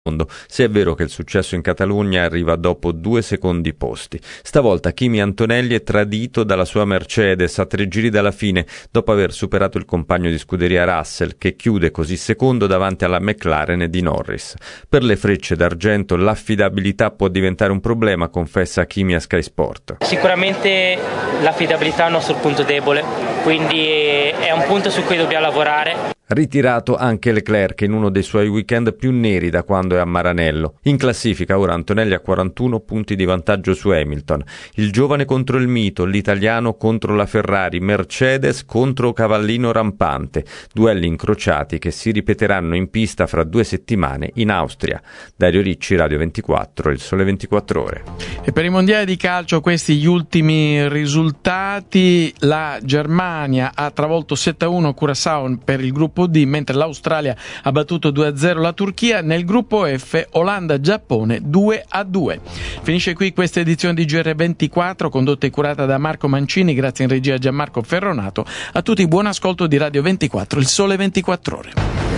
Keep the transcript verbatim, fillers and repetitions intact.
mondo, se è vero che il successo in Catalogna arriva dopo due secondi posti. Stavolta Kimi Antonelli è tradito dalla sua Mercedes a tre giri dalla fine, dopo aver superato il compagno di scuderia Russell, che chiude così secondo davanti alla McLaren di Norris. Per le frecce d'argento l'affidabilità può diventare un problema, confessa Kimi a Sky Sport. Sicuramente l'affidabilità è il nostro punto debole, quindi è un punto su cui dobbiamo lavorare. Ritirato anche Leclerc in uno dei suoi weekend più neri da quando è a Maranello. In classifica ora Antonelli ha quarantuno punti di vantaggio su Hamilton. Il giovane contro il mito, l'italiano contro la Ferrari, Mercedes contro cavallino rampante. Duelli incrociati che si ripeteranno in pista fra due settimane in Austria. Dario Ricci, Radio ventiquattro, Il Sole ventiquattro Ore. E per i mondiali di calcio questi gli ultimi risultati: la Germania ha travolto sette a uno Curaçao per il gruppo D, mentre l'Australia ha battuto due a zero la Turchia. Nel gruppo F Olanda-Giappone due a due. Finisce qui questa edizione di G R ventiquattro, condotta e curata da Marco Mancini, grazie in regia a Gianmarco Ferronato. A tutti buon ascolto di Radio ventiquattro, Il Sole ventiquattro Ore.